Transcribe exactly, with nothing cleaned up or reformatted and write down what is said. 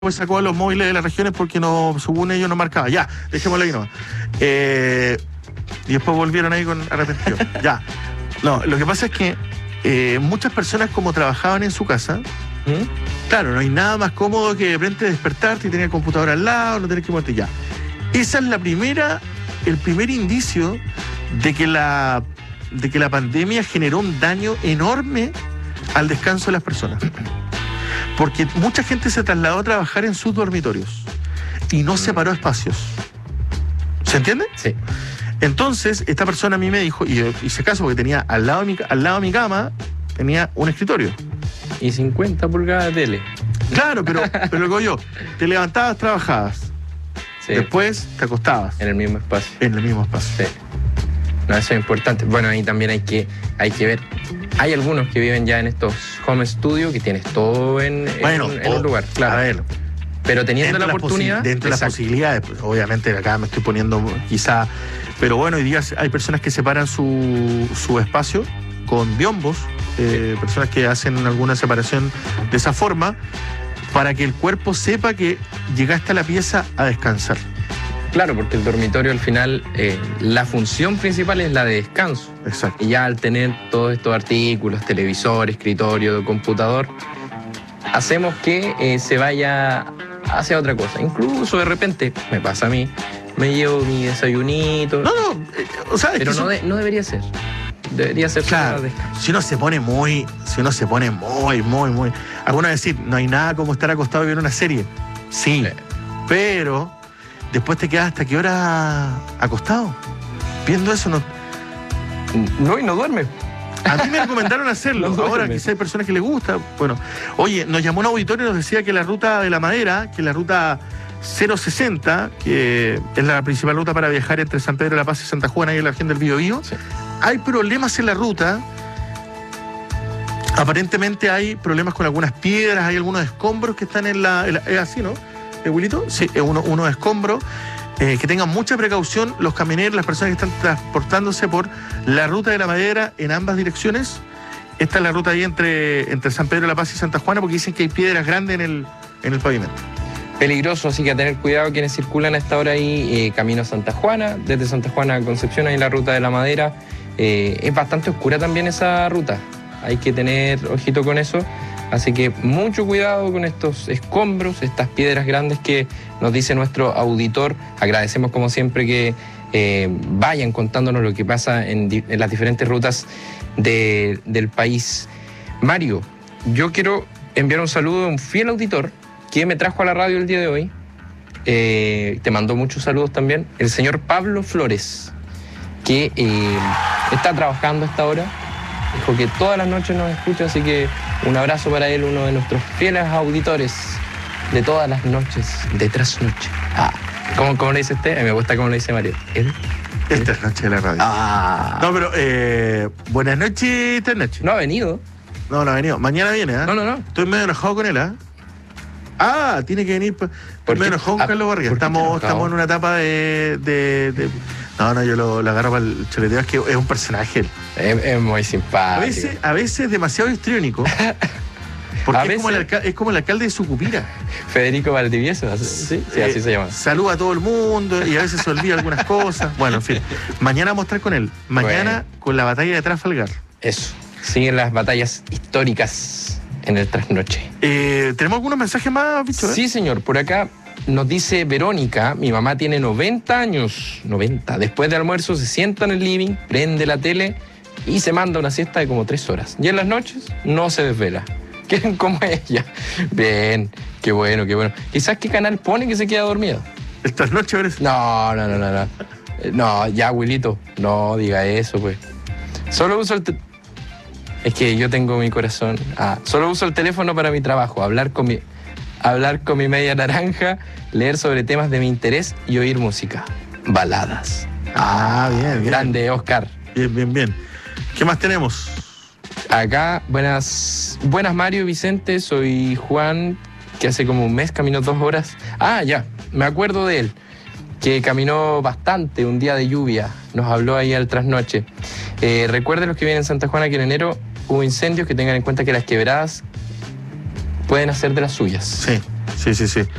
pues sacó a los móviles de las regiones porque no, según ellos no marcaba. Ya, dejémoslo ahí nomás. Eh, y después volvieron ahí con arrepentido. Ya. No, lo que pasa es que eh, muchas personas, como trabajaban en su casa, ¿Mm? claro, no hay nada más cómodo que de repente despertarte y tener el computador al lado, no tener que moverte ya. Esa es la primera, el primer indicio de que la, de que la pandemia generó un daño enorme al descanso de las personas. Porque mucha gente se trasladó a trabajar en sus dormitorios y no separó espacios. ¿Se entiende? Sí. Entonces, esta persona a mí me dijo, y yo hice caso porque tenía al lado de mi, al lado de mi cama, tenía un escritorio. Y cincuenta pulgadas de tele. Claro, pero, pero luego yo, te levantabas, trabajabas. Sí. Después te acostabas. En el mismo espacio. En el mismo espacio. Sí. No, eso es importante. Bueno, ahí también hay que, hay que ver. Hay algunos que viven ya en estos home studios que tienes todo en, bueno, en, en un lugar, claro. A ver, pero teniendo la oportunidad. Dentro de las posibilidades, pues, obviamente acá me estoy poniendo quizá. Pero bueno, hoy día hay personas que separan su, su espacio con biombos, eh, personas que hacen alguna separación de esa forma, para que el cuerpo sepa que llegaste a la pieza a descansar. Claro, porque el dormitorio al final, eh, la función principal es la de descanso. Exacto. Y ya al tener todos estos artículos, televisor, escritorio, computador, hacemos que eh, se vaya hacia otra cosa. Incluso de repente, me pasa a mí, me llevo mi desayunito. No, no, eh, o sea, pero no, de, no debería ser. Debería ser claro, descanso. Si uno se pone muy, si uno se pone muy, muy, muy. Algunos decir, no hay nada como estar acostado y ver una serie. Sí, sí. Pero después te quedas hasta qué hora acostado. Viendo eso no. No, y no duerme. A mí me recomendaron hacerlo. No Ahora quizá hay personas que les gusta. Bueno, oye, nos llamó un auditorio y nos decía que la ruta de la Madera, que la ruta cero sesenta, que es la principal ruta para viajar entre San Pedro de la Paz y Santa Juana y en la región del Biobío, sí. Hay problemas en la ruta. Aparentemente hay problemas con algunas piedras, hay algunos escombros que están en la... En la ¿es así, no? ¿Abuelito? Sí, uno, uno escombros. Eh, que tengan mucha precaución los camioneros, las personas que están transportándose por la ruta de la Madera en ambas direcciones. Esta es la ruta ahí entre, entre San Pedro de la Paz y Santa Juana, porque dicen que hay piedras grandes en el, en el pavimento. Peligroso, así que a tener cuidado quienes circulan a esta hora ahí, eh, camino a Santa Juana, desde Santa Juana a Concepción, ahí la ruta de la Madera. Eh, es bastante oscura también esa ruta, hay que tener ojito con eso. Así que mucho cuidado con estos escombros, estas piedras grandes que nos dice nuestro auditor. Agradecemos como siempre que eh, vayan contándonos lo que pasa en, en las diferentes rutas de, del país. Mario, yo quiero enviar un saludo a un fiel auditor que me trajo a la radio el día de hoy. Eh, te mandó muchos saludos también. El señor Pablo Flores, que eh, está trabajando a esta hora. Dijo que todas las noches nos escucha, así que un abrazo para él, uno de nuestros fieles auditores de todas las noches, de trasnoche. Ah, ¿cómo, cómo le dice usted? A mí me gusta cómo le dice Mario. ¿Él? Esta es noche de la radio. Ah. No, pero eh, buenas noches, esta noche. No ha venido. No, no ha venido. Mañana viene, ¿eh? No, no, no. Estoy medio enojado con él, ¿eh? Ah, tiene que venir. Estoy medio enojado con Carlos Barriga. Estamos, estamos en una etapa de... de, de... No, no, yo lo, lo agarro para el choleteo, es que es un personaje. Es, es muy simpático. A veces, a veces demasiado histriónico. Porque es, veces, como el es como el alcalde de Sucupira. Federico Valdivieso, sí, sí, así eh, se llama. Saluda a todo el mundo y a veces se olvida algunas cosas. Bueno, en fin. Mañana vamos a estar con él. Mañana bueno. Con la batalla de Trafalgar. Eso. Siguen las batallas históricas en el trasnoche. Eh, ¿Tenemos algunos mensajes más, bicho? Sí, señor. Por acá nos dice Verónica, mi mamá tiene noventa años, noventa. Después de almuerzo se sienta en el living, prende la tele y se manda una siesta de como tres horas. Y en las noches no se desvela. ¿Quieren como ella? Bien, qué bueno, qué bueno. Quizás qué canal pone que se queda dormida. ¿El trasnoche parece? No, no, no, no, no. No, ya, abuelito, no diga eso, pues. Solo uso el... Te... Es que yo tengo mi corazón... Ah, solo uso el teléfono para mi trabajo, hablar con mi... Hablar con mi media naranja, leer sobre temas de mi interés y oír música. Baladas. Ah, bien, bien. Grande, Oscar. Bien, bien, bien. ¿Qué más tenemos? Acá, buenas, buenas Mario y Vicente, soy Juan, que hace como un mes caminó dos horas. Ah, ya, me acuerdo de él, que caminó bastante un día de lluvia, nos habló ahí al trasnoche. Eh, recuerden los que vienen en Santa Juana que en enero hubo incendios, que tengan en cuenta que las quebradas pueden hacer de las suyas. Sí. Sí, sí, sí.